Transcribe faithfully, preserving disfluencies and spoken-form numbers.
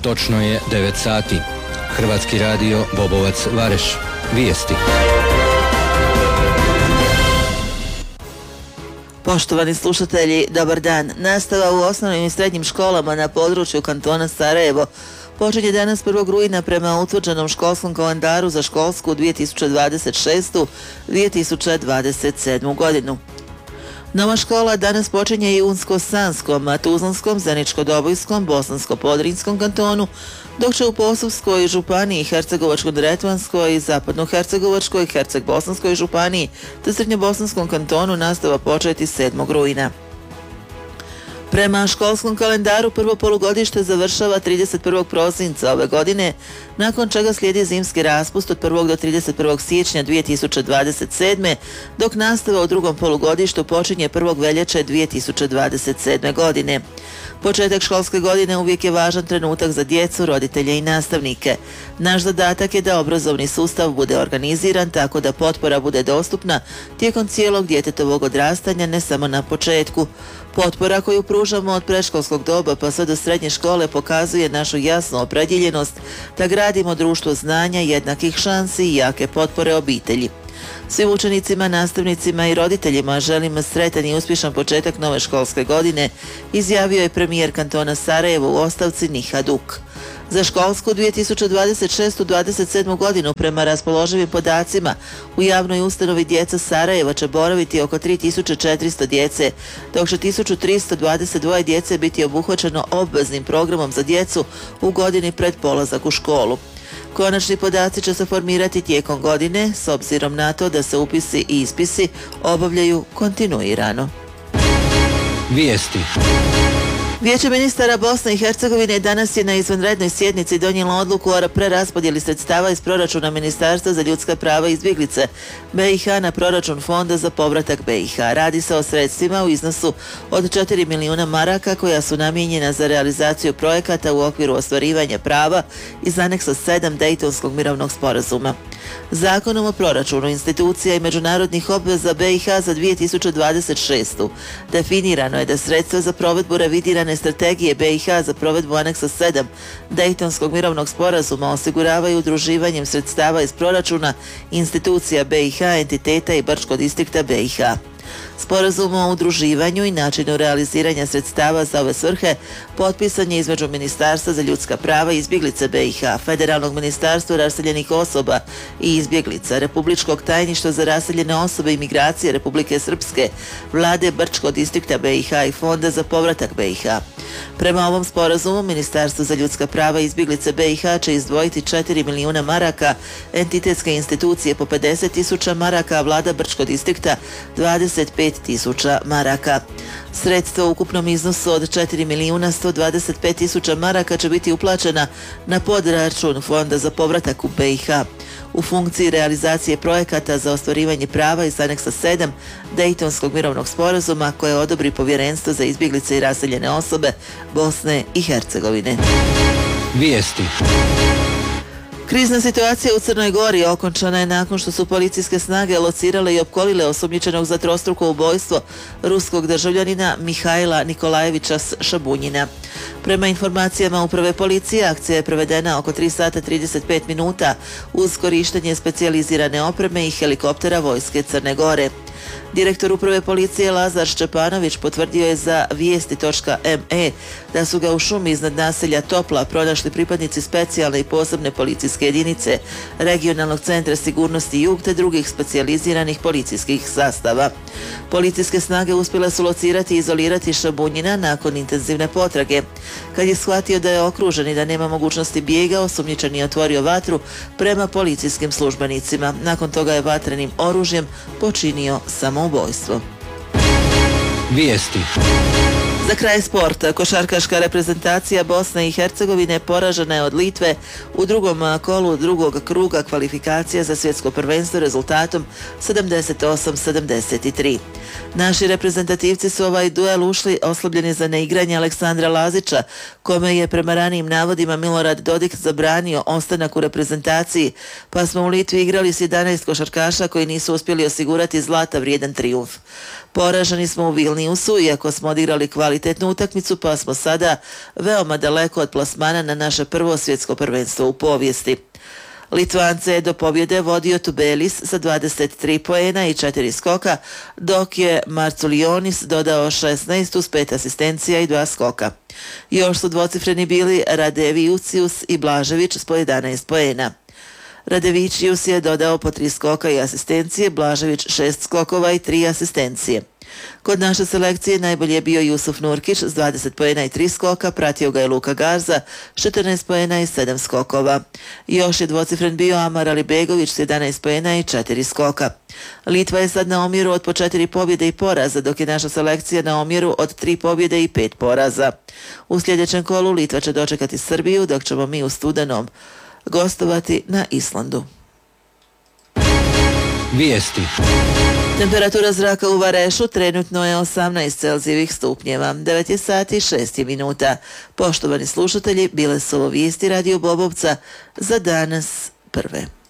Točno je devet sati. Hrvatski radio Bobovac Vareš. Vijesti. Poštovani slušatelji, dobar dan. Nastava u osnovnim i srednjim školama na području kantona Sarajevo počinje danas prvog rujna prema utvrđenom školskom kalendaru za školsku dvije tisuće dvadeset šeste dvije tisuće dvadeset sedme godinu. Nova škola danas počinje i u Unsko-Sanskom, Tuzlanskom, Zeničko-Dobojskom, Bosansko-Podrinjskom kantonu, dok će u Posavskoj županiji, Hercegovačko-Neretvanskoj, Zapadno-Hercegovačkoj, Herceg-Bosanskoj županiji te Srednjobosanskom kantonu nastava početi sedmog rujna. Prema školskom kalendaru prvo polugodište završava trideset prvog prosinca ove godine, nakon čega slijedi zimski raspust od prvog do trideset prvog siječnja dvije tisuće dvadeset sedme. dok nastava u drugom polugodištu počinje prvog veljače dvije tisuće dvadeset sedme. godine. Početak školske godine uvijek je važan trenutak za djecu, roditelje i nastavnike. Naš zadatak je da obrazovni sustav bude organiziran tako da potpora bude dostupna tijekom cijelog djetetovog odrastanja, ne samo na početku. Potpora koju pružamo od predškolskog doba pa sve do srednje škole pokazuje našu jasnu opredjeljenost da gradimo društvo znanja, jednakih šansi i jake potpore obitelji. Svim učenicima, nastavnicima i roditeljima želimo sretan i uspješan početak nove školske godine, izjavio je premijer kantona Sarajevo u ostavci Niha Duk. Za školsku dvije tisuće dvadeset šeste dvadeset sedme. godinu prema raspoloživim podacima u javnoj ustanovi djeca Sarajeva će boraviti oko tri tisuće četiristo djece, dok će tisuću tristo dvadeset dvije djece biti obuhvaćeno obveznim programom za djecu u godini pred polazak u školu. Konačni podaci će se formirati tijekom godine s obzirom na to da se upisi i ispisi obavljaju kontinuirano. Vijesti. Vijeće ministara Bosne i Hercegovine danas je na izvanrednoj sjednici donijelo odluku o preraspodjeli sredstava iz proračuna Ministarstva za ljudska prava i izbjeglice B i H na proračun Fonda za povratak B i H. Radi se o sredstvima u iznosu od četiri milijuna maraka koja su namijenjena za realizaciju projekata u okviru ostvarivanja prava iz aneksa sedam Dejtonskog mirovnog sporazuma. Zakonom o proračunu institucija i međunarodnih obveza B i H za dvije tisuće dvadeset šeste. definirano je da sredstva za provedbu revidirane strategije B i H za provedbu aneksa sedam Dejtonskog mirovnog sporazuma osiguravaju udruživanjem sredstava iz proračuna institucija B i H, entiteta i Brčkog distrikta B i H. Sporazum o udruživanju i načinu realiziranja sredstava za ove svrhe potpisan je između Ministarstva za ljudska prava i izbjeglice B i H, Federalnog ministarstva raseljenih osoba i izbjeglica, Republičkog tajništva za raseljene osobe i migracije Republike Srpske, Vlade Brčkog distrikta B i H i Fonda za povratak B i H. Prema ovom sporazumu, Ministarstvo za ljudska prava i izbjeglice B i H će izdvojiti četiri milijuna maraka, entitetske institucije po pedeset tisuća maraka, a Vlada Brčkog distrikta dvadeset pet tisuća maraka. Sredstva u ukupnom iznosu od četiri milijuna sto dvadeset pet tisuća maraka će biti uplaćena na podračun Fonda za povratak u B i H u funkciji realizacije projekata za ostvarivanje prava iz aneksa sedam Dejtonskog mirovnog sporazuma koje odobri Povjerenstvo za izbjeglice i raseljene osobe Bosne i Hercegovine. Vijesti. Krizna situacija u Crnoj Gori okončana je nakon što su policijske snage locirale i opkolile osumnjičenog za trostruko ubojstvo ruskog državljanina Mihajla Nikolajevića Šabunjina. Prema informacijama uprave policije, akcija je provedena oko tri sata trideset pet minuta uz korištenje specijalizirane opreme i helikoptera vojske Crne Gore. Direktor uprave policije Lazar Šćepanović potvrdio je za vijesti točka me da su ga u šumi iznad naselja Topla pronašli pripadnici specijalne i posebne policijske jedinice, regionalnog centra sigurnosti Jug te drugih specijaliziranih policijskih sastava. Policijske snage uspjele su locirati i izolirati Šabunjina nakon intenzivne potrage. Kad je shvatio da je okružen i da nema mogućnosti bijega, osumnjičeni je otvorio vatru prema policijskim službenicima. Nakon toga je vatrenim oružjem počinio samoubojstvo. Vijesti. Za kraj sporta, košarkaška reprezentacija Bosne i Hercegovine poražena je od Litve u drugom kolu drugog kruga kvalifikacija za svjetsko prvenstvo rezultatom sedamdeset osam sedamdeset tri. Naši reprezentativci su ovaj duel ušli oslabljeni za neigranje Aleksandra Lazića, kome je prema ranijim navodima Milorad Dodik zabranio ostanak u reprezentaciji, pa smo u Litvi igrali s jedanaest košarkaša koji nisu uspjeli osigurati zlata vrijedan trijumf. Poraženi smo u Vilniusu, iako smo odigrali kvalifikacije kvalitetnu utakmicu, pa smo sada veoma daleko od plasmana na naše prvo svjetsko prvenstvo u povijesti. Litvance je do pobjede vodio Tubelis sa dvadeset tri poena i četiri skoka, dok je Marculionis dodao šesnaest uz pet asistencija i dva skoka. Još su dvocifreni bili Radevijucius i Blažević s po jedanaest poena. Radevičius je dodao po tri skoka i asistencije, Blažević šest skokova i tri asistencije. Kod naše selekcije najbolje je bio Jusuf Nurkić s dvadeset poena i tri skoka, pratio ga je Luka Garza s četrnaest poena i sedam skokova. Još je dvocifren bio Amar Alibegović s jedanaest poena i četiri skoka. Litva je sad na omjeru od po četiri pobjede i poraza, dok je naša selekcija na omjeru od tri pobjede i pet poraza. U sljedećem kolu Litva će dočekati Srbiju, dok ćemo mi u studenom gostovati na Islandu. Vijesti. Temperatura zraka u Varešu trenutno je osamnaest Celzijevih stupnjeva, devet je sati i šest minuta. Poštovani slušatelji, bile su ovo vijesti Radio Bobovca za danas prve.